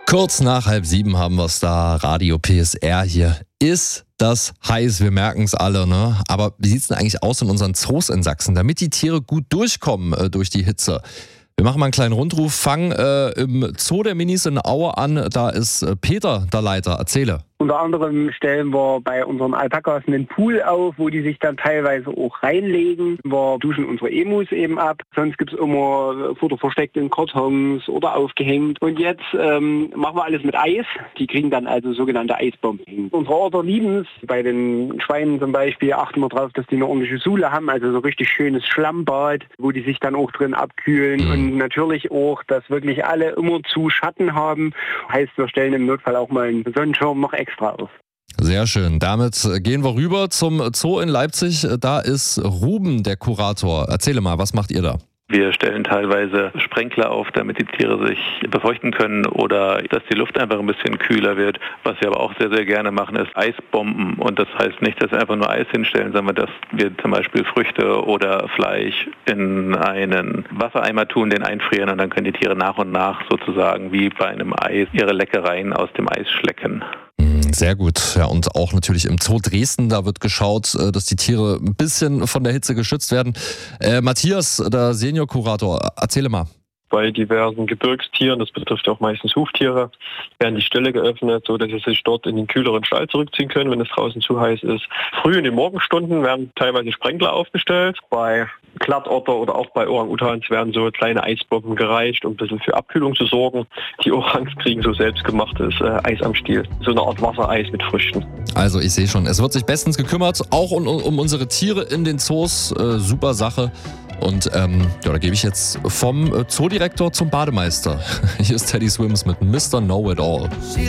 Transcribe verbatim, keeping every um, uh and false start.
Kurz nach halb sieben haben wir es da. Radio P S R hier. Ist das heiß, wir merken es alle, ne? Aber wie sieht es denn eigentlich aus in unseren Zoos in Sachsen, damit die Tiere gut durchkommen äh, durch die Hitze? Wir machen mal einen kleinen Rundruf, fangen äh, im Zoo der Minis in Aue an. Da ist äh, Peter der Leiter. Erzähle. Unter anderem stellen wir bei unseren Alpakas einen Pool auf, wo die sich dann teilweise auch reinlegen. Wir duschen unsere Emus eben ab. Sonst gibt es immer Futter versteckt in Kartons oder aufgehängt. Und jetzt ähm, machen wir alles mit Eis. Die kriegen dann also sogenannte Eisbomben. Unsere Order lieben es. Bei den Schweinen zum Beispiel achten wir darauf, dass die eine ordentliche Sule haben. Also so richtig schönes Schlammbad, wo die sich dann auch drin abkühlen. Mhm. Und natürlich auch, dass wirklich alle immer zu Schatten haben. Heißt, wir stellen im Notfall auch mal einen Sonnenschirm noch extra auf. Sehr schön. Damit gehen wir rüber zum Zoo in Leipzig. Da ist Ruben, der Kurator. Erzähle mal, was macht ihr da? Wir stellen teilweise Sprenkler auf, damit die Tiere sich befeuchten können oder dass die Luft einfach ein bisschen kühler wird. Was wir aber auch sehr, sehr gerne machen, ist Eisbomben. Und das heißt nicht, dass wir einfach nur Eis hinstellen, sondern dass wir zum Beispiel Früchte oder Fleisch in einen Wassereimer tun, den einfrieren und dann können die Tiere nach und nach sozusagen wie bei einem Eis ihre Leckereien aus dem Eis schlecken. Sehr gut. Ja, und auch natürlich im Zoo Dresden, da wird geschaut, dass die Tiere ein bisschen von der Hitze geschützt werden. Äh, Matthias, der Senior-Kurator, erzähle mal. Bei diversen Gebirgstieren, das betrifft auch meistens Huftiere, werden die Ställe geöffnet, so dass sie sich dort in den kühleren Stall zurückziehen können, wenn es draußen zu heiß ist. Früh in den Morgenstunden werden teilweise Sprenkler aufgestellt. Bei Glattotter oder auch bei Orang-Utans werden so kleine Eisbomben gereicht, um ein bisschen für Abkühlung zu sorgen. Die Orangs kriegen so selbstgemachtes äh, Eis am Stiel. So eine Art Wassereis mit Früchten. Also ich sehe schon, es wird sich bestens gekümmert, auch um, um unsere Tiere in den Zoos. Äh, super Sache. Und ähm, ja, da gebe ich jetzt vom Zoodirektor zum Bademeister. Hier ist Teddy Swims mit Mister Know-It-All.